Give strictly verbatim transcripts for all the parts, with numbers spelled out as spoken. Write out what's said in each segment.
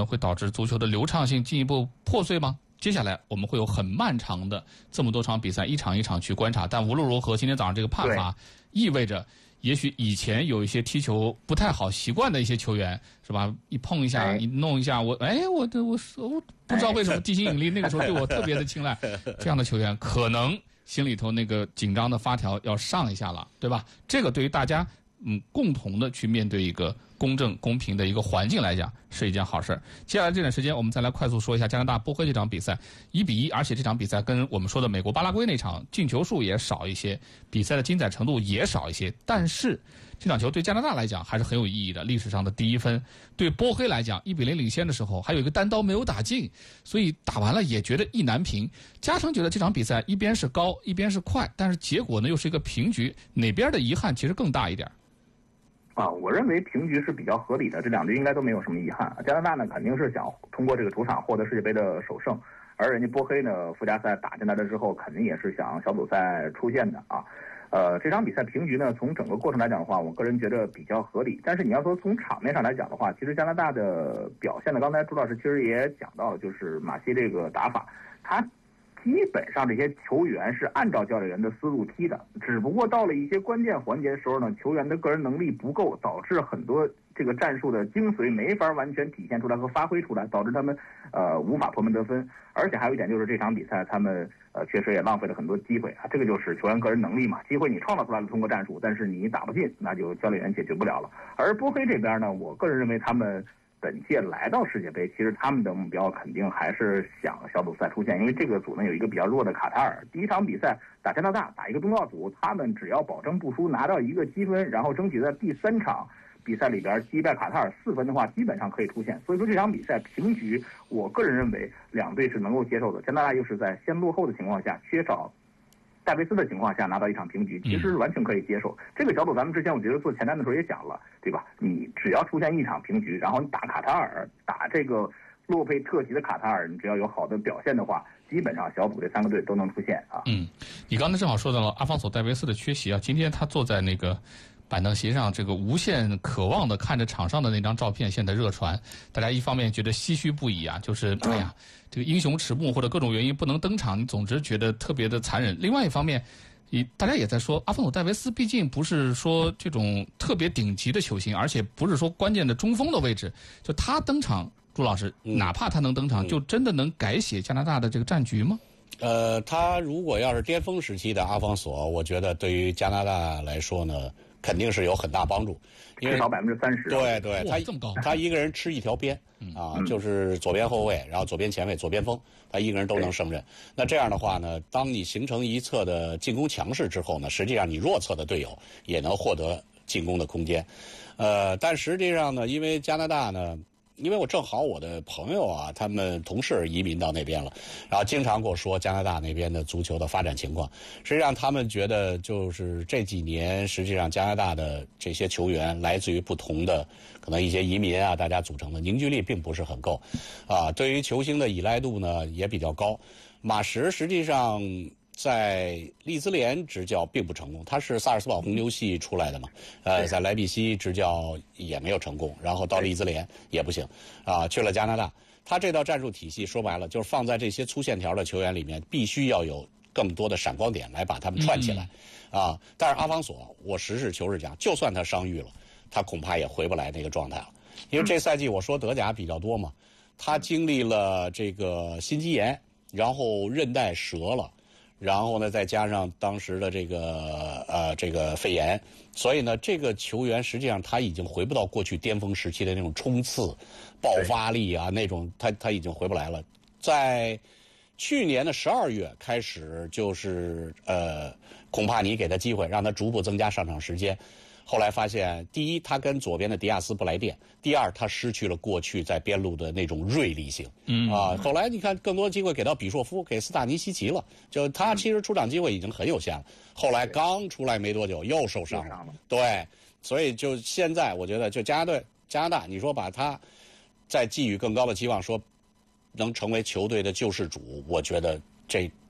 能会导致足球的流畅性进一步破碎吗？接下来我们会有很漫长的这么多场比赛，一场一场去观察。但无论如何，今天早上这个判罚意味着，也许以前有一些踢球不太好习惯的一些球员，是吧？一碰一下，一弄一下，我哎，我我我不知道为什么地心引力那个时候对我特别的青睐。这样的球员可能心里头那个紧张的发条要上一下了，对吧？这个对于大家嗯共同的去面对一个公正公平的一个环境来讲是一件好事。接下来这段时间我们再来快速说一下加拿大波黑这场比赛一比一，而且这场比赛跟我们说的美国巴拉圭那场进球数也少一些，比赛的精彩程度也少一些，但是这场球对加拿大来讲还是很有意义的，历史上的第一分。对波黑来讲一比零领先的时候还有一个单刀没有打进，所以打完了也觉得意难平。嘉诚觉得这场比赛一边是高一边是快，但是结果呢又是一个平局，哪边的遗憾其实更大一点？ 啊，我认为平局是比较合理的，这两队应该都没有什么遗憾。加拿大呢肯定是想通过这个主场获得世界杯的首胜，而人家波黑呢附加赛打进来了之后，肯定也是想小组赛出线的啊。呃，这场比赛平局呢，从整个过程来讲的话，我个人觉得比较合理。但是你要说从场面上来讲的话，其实加拿大的表现呢，刚才朱老师其实也讲到了，就是马西这个打法，他基本上这些球员是按照教练员的思路踢的，只不过到了一些关键环节的时候呢，球员的个人能力不够，导致很多这个战术的精髓没法完全体现出来和发挥出来，导致他们呃无法破门得分。而且还有一点就是这场比赛他们呃确实也浪费了很多机会啊，这个就是球员个人能力嘛，机会你创造出来了通过战术，但是你打不进，那就教练员解决不了了。而波黑这边呢，我个人认为他们本届来到世界杯，其实他们的目标肯定还是想小组赛出线，因为这个组呢有一个比较弱的卡塔尔。第一场比赛打加拿大，打一个东道主，他们只要保证不输，拿到一个积分，然后争取在第三场比赛里边击败卡塔尔四分的话，基本上可以出线。所以说这场比赛平局，我个人认为两队是能够接受的。加拿大又是在先落后的情况下，缺少戴维斯的情况下拿到一场平局，其实完全可以接受。嗯、这个小组咱们之前我觉得做前瞻的时候也讲了，对吧？你只要出现一场平局，然后你打卡塔尔，打这个洛佩特级的卡塔尔，你只要有好的表现的话，基本上小组这三个队都能出现啊。 嗯，你刚才正好说到了阿方索戴维斯的缺席啊，今天他坐在那个板凳席上，这个无限渴望的看着场上的那张照片，现在热传，大家一方面觉得唏嘘不已啊，就是哎呀，这个英雄迟暮或者各种原因不能登场，你总之觉得特别的残忍。另外一方面，大家也在说，阿方索戴维斯毕竟不是说这种特别顶级的球星，而且不是说关键的中锋的位置，就他登场，朱老师， 嗯、 哪怕他能登场，嗯、就真的能改写加拿大的这个战局吗？ 呃，他如果要是巅峰时期的阿方索，我觉得对于加拿大来说呢，肯定是有很大帮助，因为至少百分之三十。 对对，他这么高， 他一个人吃一条边啊，嗯、就是左边后卫，然后左边前卫、左边锋，他一个人都能胜任。那这样的话呢，当你形成一侧的进攻强势之后呢，实际上你弱侧的队友也能获得进攻的空间。呃，但实际上呢，因为加拿大呢。因为我正好我的朋友啊，他们同事移民到那边了，然后经常跟我说加拿大那边的足球的发展情况。实际上他们觉得就是这几年，实际上加拿大的这些球员来自于不同的可能一些移民啊，大家组成的凝聚力并不是很够，啊，对于球星的依赖度呢也比较高。马什实际上在利兹联执教并不成功，他是萨尔斯堡红牛系出来的嘛，呃，在莱比锡执教也没有成功，然后到利兹联也不行，啊，去了加拿大。他这套战术体系说白了就是放在这些粗线条的球员里面，必须要有更多的闪光点来把他们串起来，嗯、啊。但是阿方索，我实事求是讲，就算他伤愈了，他恐怕也回不来那个状态了，因为这赛季我说德甲比较多嘛，他经历了这个心肌炎，然后韧带折了。然后呢，再加上当时的这个呃这个肺炎，所以呢，这个球员实际上他已经回不到过去巅峰时期的那种冲刺、爆发力啊，那种他他已经回不来了。在去年的十二月开始，就是呃，孔帕尼给他机会，让他逐步增加上场时间。后来发现，第一，他跟左边的迪亚斯不来电；第二，他失去了过去在边路的那种锐利性。嗯啊，后来你看，更多机会给到比索夫、给斯塔尼西奇了，就他其实出场机会已经很有限了。后来刚出来没多久又受伤了，对，所以就现在我觉得，就加拿大加拿大，你说把他再寄予更高的期望，说能成为球队的救世主，我觉得这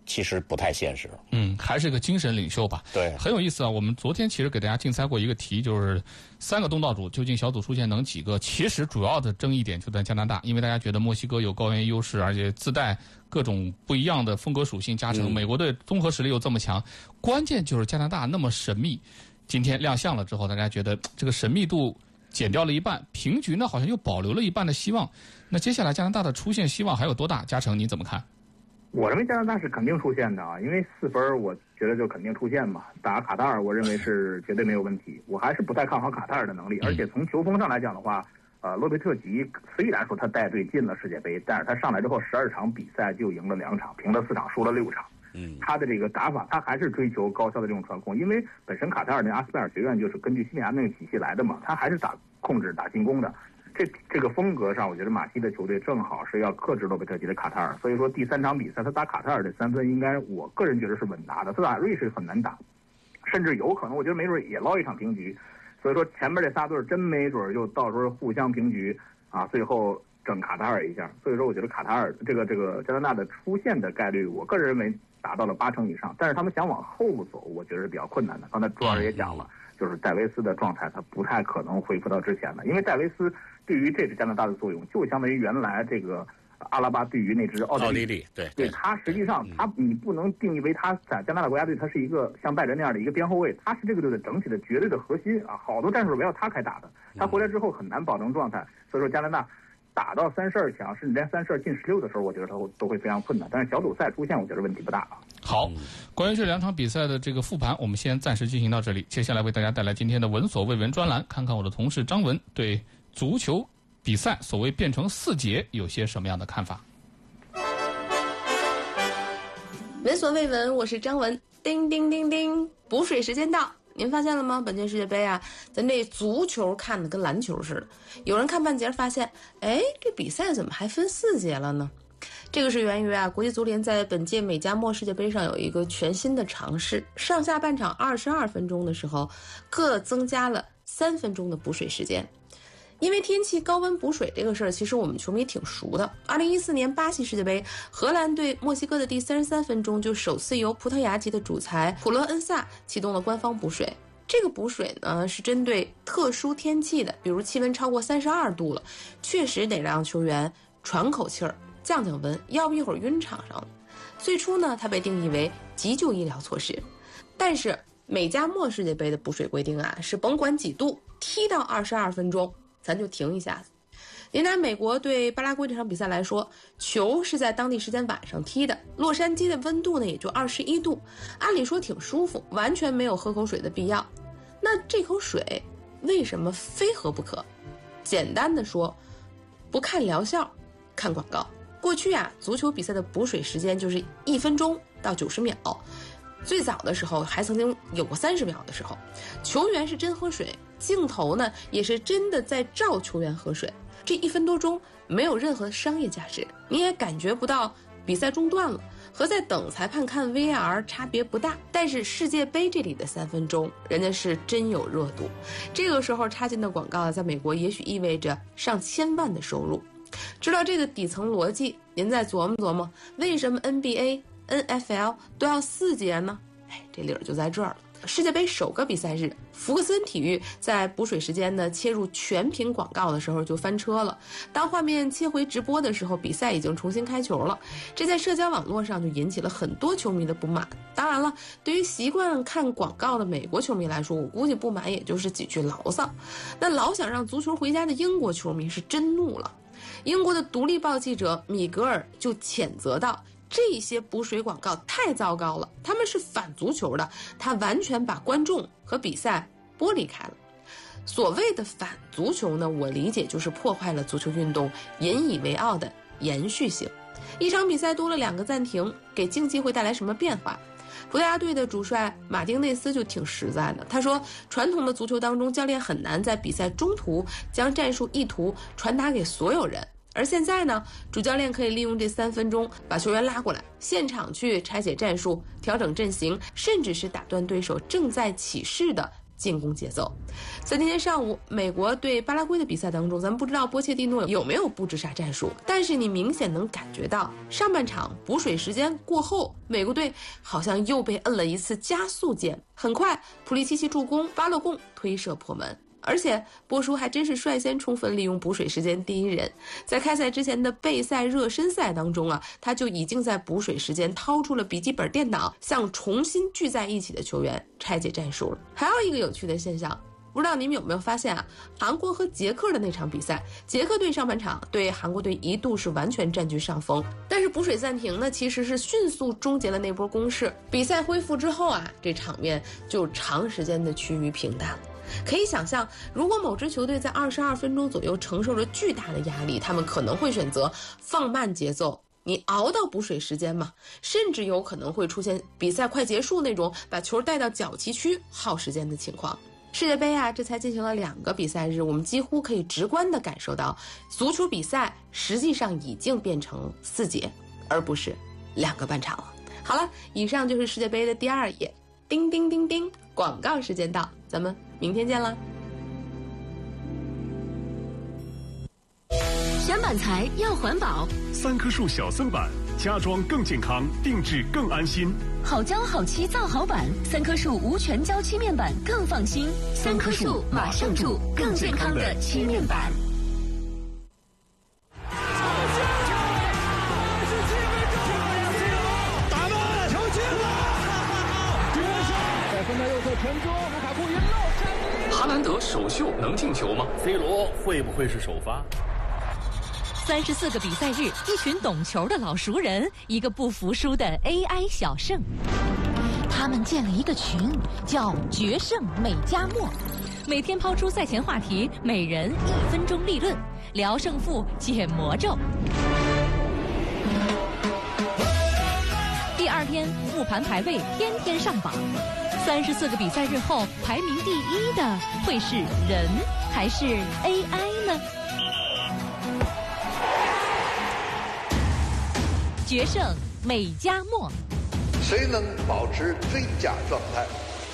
其实不太现实。 嗯，还是个精神领袖吧。 对， 很有意思啊。我们昨天其实给大家竞猜过一个题，就是三个东道主究竟小组出现能几个？其实主要的争议点就在加拿大，因为大家觉得墨西哥有高原优势，而且自带各种不一样的风格属性加成。嗯、美国队综合实力又这么强，关键就是加拿大那么神秘。今天亮相了之后，大家觉得这个神秘度减掉了一半，平局呢好像又保留了一半的希望。那接下来加拿大的出现希望还有多大？嘉诚你怎么看？ 我认为加拿大是肯定出现的啊，因为四分我觉得就肯定出现嘛。打卡塔尔，我认为是绝对没有问题。我还是不太看好卡塔尔的能力，而且从球风上来讲的话，呃，洛佩特吉虽然说他带队进了世界杯，但是他上来之后十二场比赛就赢了两场，平了四场，输了六场。嗯，他的这个打法，他还是追求高效的这种传控，因为本身卡塔尔那阿斯贝尔学院就是根据西班牙那个体系来的嘛，他还是打控制、打进攻的。这这个风格上，我觉得马西的球队正好是要克制洛佩特吉的卡塔尔，所以说第三场比赛他打卡塔尔的三分，应该我个人觉得是稳拿的。他打瑞士很难打，甚至有可能我觉得没准也捞一场平局。所以说前面这仨队真没准就到时候互相平局啊，最后整卡塔尔一下。所以说我觉得卡塔尔这个这个加拿大的出现的概率，我个人认为达到了八成以上。但是他们想往后走，我觉得是比较困难的。刚才朱老师也讲了。就是戴维斯的状态，他不太可能恢复到之前的，因为戴维斯对于这支加拿大的作用，就相当于原来这个阿拉巴对于那支奥地利。奥地利， 对对，他实际上他你不能定义为他在加拿大国家队，他是一个像拜仁那样的一个边后卫，他是这个队的整体的绝对的核心啊，好多战术围绕他开打的，他回来之后很难保证状态，所以说加拿大打到三十二强，甚至连三十二进十六的时候，我觉得他都会非常困难。但是小组赛出现，我觉得问题不大啊。 好，关于这两场比赛的这个复盘，我们先暂时进行到这里。接下来为大家带来今天的闻所未闻专栏，看看我的同事张文对足球比赛所谓变成四节有些什么样的看法。 闻所未闻，我是张文。叮叮叮叮，补水时间到。您发现了吗？本届世界杯啊，咱这足球看的跟篮球似的。有人看半截发现，哎，这比赛怎么还分四节了呢？这个是源于啊，国际足联在本届美加墨世界杯上有一个全新的尝试，上下半场二十二分钟的时候，各增加了三分钟的补水时间。因为天气高温补水这个事儿，其实我们球迷挺熟的。二零一四年巴西世界杯，荷兰对墨西哥的第三十三分钟，就首次由葡萄牙籍的主裁普勒恩萨启动了官方补水。这个补水呢，是针对特殊天气的，比如气温超过三十二度了，确实得让球员喘口气儿，降降温，要不一会儿晕场上了。最初呢，它被定义为急救医疗措施，但是美加墨世界杯的补水规定啊，是甭管几度，踢到二十二分钟，咱就停一下子。您拿美国对巴拉圭这场比赛来说，球是在当地时间晚上踢的，洛杉矶的温度呢也就二十一度，按理说挺舒服，完全没有喝口水的必要。那这口水为什么非喝不可？简单的说，不看疗效，看广告。过去啊，足球比赛的补水时间就是一分钟到九十秒，最早的时候还曾经有过三十秒的时候，球员是真喝水，镜头呢也是真的在照球员喝水。这一分多钟没有任何商业价值，你也感觉不到比赛中断了，和在等裁判看 V R 差别不大。但是世界杯这里的三分钟，人家是真有热度，这个时候插进的广告在美国也许意味着上千万的收入。知道这个底层逻辑，您再琢磨琢磨，为什么 N B A、N F L 都要四节呢？哎，这理儿就在这儿了。世界杯首个比赛日，福克森体育在补水时间呢切入全屏广告的时候就翻车了。当画面切回直播的时候，比赛已经重新开球了，这在社交网络上就引起了很多球迷的不满。当然了，对于习惯看广告的美国球迷来说，我估计不满也就是几句牢骚。那老想让足球回家的英国球迷是真怒了。英国的独立报记者米格尔就谴责道，这些补水广告太糟糕了，他们是反足球的，他完全把观众和比赛剥离开了。所谓的反足球呢，我理解就是破坏了足球运动引以为傲的延续性。一场比赛多了两个暂停，给竞技会带来什么变化？葡萄牙队的主帅马丁内斯就挺实在的，他说传统的足球当中，教练很难在比赛中途将战术意图传达给所有人，而现在呢，主教练可以利用这三分钟把球员拉过来，现场去拆解战术，调整阵型，甚至是打断对手正在起势的进攻节奏。在今天上午美国对巴拉圭的比赛当中，咱们不知道波切蒂诺有没有布置啥战术，但是你明显能感觉到上半场补水时间过后，美国队好像又被摁了一次加速键。很快普利奇奇助攻，巴勒贡推射破门。而且波叔还真是率先充分利用补水时间第一人，在开赛之前的备赛热身赛当中啊，他就已经在补水时间掏出了笔记本电脑，向重新聚在一起的球员拆解战术了。还有一个有趣的现象，不知道你们有没有发现啊？韩国和捷克的那场比赛，捷克队上半场对韩国队一度是完全占据上风，但是补水暂停呢，其实是迅速终结了那波攻势。比赛恢复之后啊，这场面就长时间的趋于平淡了。可以想象，如果某支球队在二十二分钟左右承受着巨大的压力，他们可能会选择放慢节奏，你熬到补水时间嘛，甚至有可能会出现比赛快结束那种把球带到角旗区耗时间的情况。世界杯啊，这才进行了两个比赛日，我们几乎可以直观地感受到，足球比赛实际上已经变成四节，而不是两个半场了。好了，以上就是世界杯的第二页。叮叮叮叮，广告时间到，咱们明天见了。 选板材要环保， 三棵树小色板，家装更健康，定制更安心。 好胶好漆造好板，三棵树无全胶漆面板更放心。三棵树马上住更健康的漆面板。 哈兰德首秀能进球吗 ？C 罗会不会是首发？ 三十四个比赛日，一群懂球的老熟人，一个不服输的 A I 小胜。他们建了一个群，叫“决胜美加墨”，每天抛出赛前话题，每人一分钟立论，聊胜负，解魔咒。第二天，复盘排位，天天上榜。三十四个比赛日后，排名第一的会是人还是 A I 呢？决胜美加墨， 谁能保持最佳状态？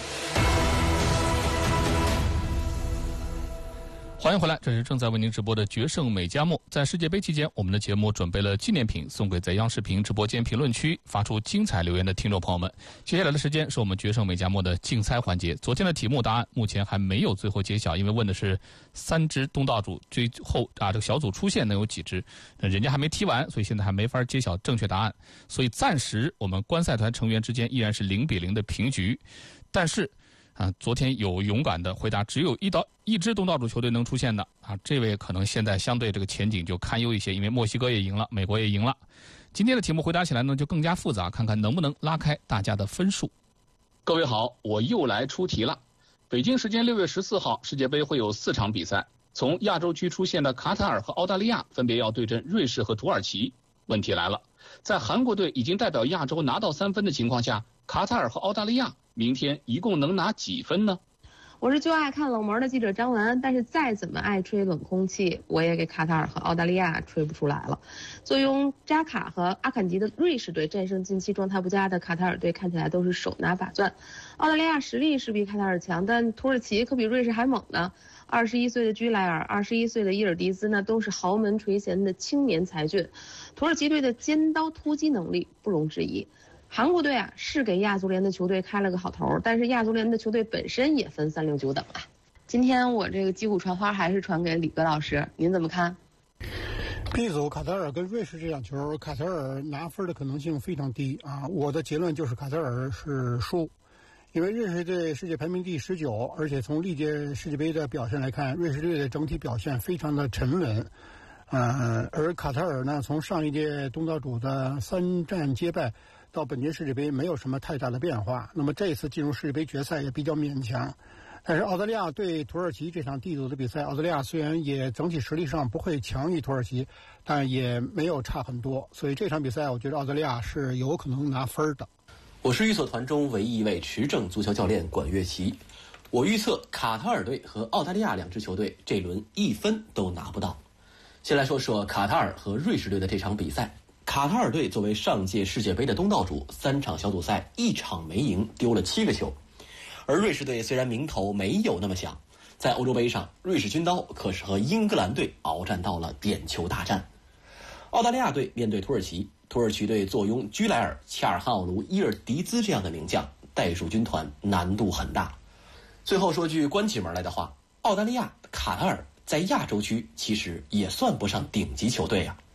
欢迎回来，这是正在为您直播的决胜美加墨。在世界杯期间，我们的节目准备了纪念品送给在央视频直播间评论区发出精彩留言的听众朋友们。接下来的时间是我们决胜美加墨的竞猜环节。昨天的题目答案目前还没有最后揭晓，因为问的是三支东道主最后啊这个小组出线能有几支，人家还没踢完，所以现在还没法揭晓正确答案。所以暂时我们观赛团成员之间依然是零比零的平局，但是。啊，昨天有勇敢的回答，只有一道一支东道主球队能出现的啊，这位可能现在相对这个前景就堪忧一些，因为墨西哥也赢了，美国也赢了。今天的题目回答起来呢就更加复杂，看看能不能拉开大家的分数。各位好，我又来出题了。北京时间六月十四号，世界杯会有四场比赛，从亚洲区出现的卡塔尔和澳大利亚分别要对阵瑞士和土耳其。问题来了，在韩国队已经代表亚洲拿到三分的情况下，卡塔尔和澳大利亚明天一共能拿几分呢？ 我是就爱看冷门的记者张文，但是再怎么爱吹冷空气，我也给卡塔尔和澳大利亚吹不出来了。坐拥扎卡和阿坎吉的瑞士队战胜近期状态不佳的卡塔尔队，看起来都是手拿把攥。澳大利亚实力是比卡塔尔强，但土耳其可比瑞士还猛呢。二十一岁的居莱尔，二十一岁的伊尔迪兹呢，都是豪门垂涎的青年才俊。土耳其队的尖刀突击能力不容置疑。韩国队啊是给亚足联的球队开了个好头，但是亚足联的球队本身也分三六九等啊。今天我这个击鼓传花还是传给李戈老师，您怎么看 ？B 组卡塔尔跟瑞士这场球，卡塔尔拿分的可能性非常低啊。我的结论就是卡塔尔是输，因为瑞士队世界排名第十九，而且从历届世界杯的表现来看，瑞士队的整体表现非常的沉稳。呃，而卡塔尔呢，从上一届东道主的三战皆败到本届世界杯没有什么太大的变化，那么这一次进入世界杯决赛也比较勉强。但是澳大利亚对土耳其这场D组的比赛，澳大利亚虽然也整体实力上不会强于土耳其，但也没有差很多，所以这场比赛我觉得澳大利亚是有可能拿分的。 我是预测团中唯一一位持证足球教练管乐琪，我预测卡塔尔队和澳大利亚两支球队这轮一分都拿不到。先来说说卡塔尔和瑞士队的这场比赛。卡塔尔队作为上届世界杯的东道主，三场小组赛一场没赢，丢了七个球。 而瑞士队虽然名头没有那么响，在欧洲杯上，瑞士军刀可是和英格兰队鏖战到了点球大战。澳大利亚队面对土耳其，土耳其队坐拥居莱尔、恰尔汗奥卢、伊尔迪兹这样的名将，袋鼠军团难度很大。最后说句关起门来的话，澳大利亚、卡塔尔在亚洲区其实也算不上顶级球队呀、啊。